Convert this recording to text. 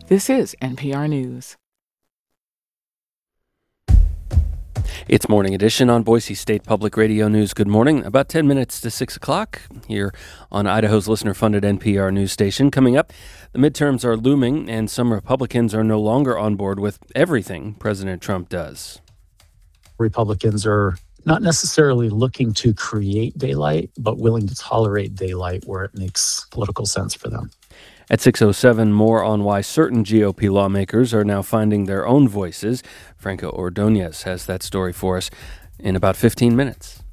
This is NPR News. It's Morning Edition on Boise State Public Radio News. Good morning. About 10 minutes to 6 o'clock here on Idaho's listener-funded NPR news station. Coming up, the midterms are looming, and some Republicans are no longer on board with everything President Trump does. Republicans are not necessarily looking to create daylight, but willing to tolerate daylight where it makes political sense for them. At 6:07, more on why certain GOP lawmakers are now finding their own voices. Franco Ordonez has that story for us in about 15 minutes.